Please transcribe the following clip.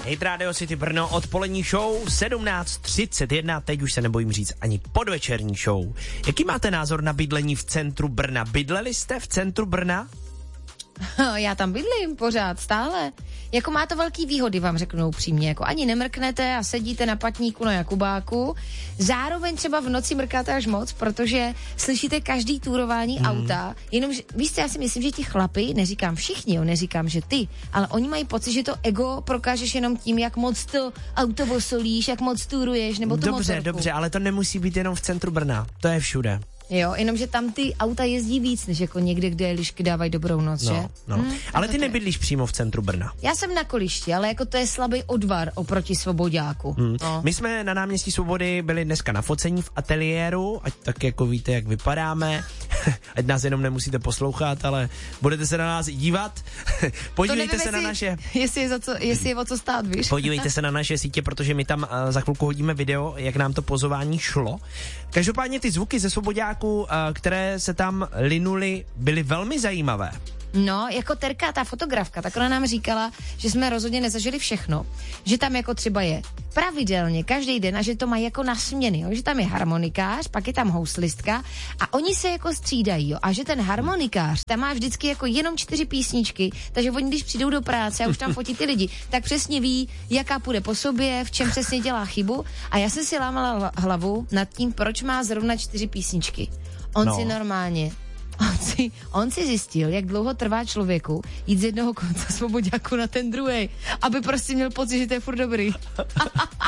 Hit Radio City Brno, odpolední show 17:31, teď už se nebojím říct ani podvečerní show. Jaký máte názor na bydlení v centru Brna? Bydleli jste v centru Brna? Já tam bydlím pořád, stále. Jako má to velký výhody, vám řeknu upřímně. Jako ani nemrknete a sedíte na patníku na Jakubáku. Zároveň třeba v noci mrkáte až moc, protože slyšíte každý túrování auta. Jenomže, víte, já si myslím, že ti chlapi, neříkám všichni, jo, neříkám, že ty, ale oni mají pocit, že to ego prokážeš jenom tím, jak moc to auto vosolíš, jak moc túruješ, nebo tu motorku. Dobře, ale to nemusí být jenom v centru Brna. To je všude. Jo, jenomže tam ty auta jezdí víc, než jako někde, kde lišky dávají dobrou noc, že? No. Ale ty nebydlíš přímo v centru Brna. Já jsem na Kolišti, ale jako to je slabý odvar oproti Svoboďáku. No. My jsme na náměstí Svobody byli dneska na focení v ateliéru, ať tak jako víte, jak vypadáme. Ať nás jenom nemusíte poslouchat, ale budete se na nás dívat. Podívejte se na naše... Jestli je o co stát, víš? Podívejte se na naše sítě, protože my tam za chvilku hodíme video, jak nám to pozování šlo. Každopádně ty zvuky ze Svoboďáku, které se tam linuly, byly velmi zajímavé. No, jako Terka, ta fotografka, tak ona nám říkala, že jsme rozhodně nezažili všechno. Že tam jako třeba je pravidelně, každý den, a že to mají jako na směny, jo? Že tam je harmonikář, pak je tam houslistka a oni se jako střídají, jo? A že ten harmonikář tam má vždycky jako jenom 4 písničky, takže oni, když přijdou do práce a už tam fotí ty lidi, tak přesně ví, jaká půjde po sobě, v čem přesně dělá chybu. A já jsem si lámala hlavu nad tím, proč má zrovna 4 písničky. On si zjistil, jak dlouho trvá člověku jít z jednoho konce Svoboďáku na ten druhý, aby prostě měl pocit, že to je furt dobrý.